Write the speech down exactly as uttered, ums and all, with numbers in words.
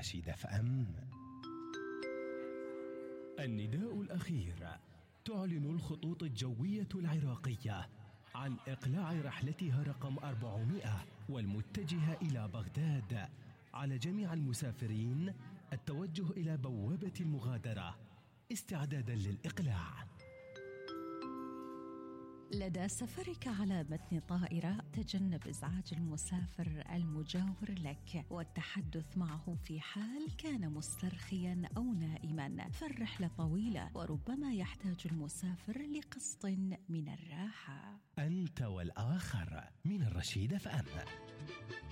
رشيد اف ام. النداء الأخير. تعلن الخطوط الجوية العراقية عن إقلاع رحلتها رقم أربعمائة والمتجهة إلى بغداد على جميع المسافرين التوجه إلى بوابة المغادرة استعدادا للإقلاع. لدى سفرك على متن طائرة تجنب إزعاج المسافر المجاور لك والتحدث معه في حال كان مسترخيا أو نائما، فالرحلة طويلة وربما يحتاج المسافر لقسط من الراحة. أنت والآخر من الرشيد اف ام.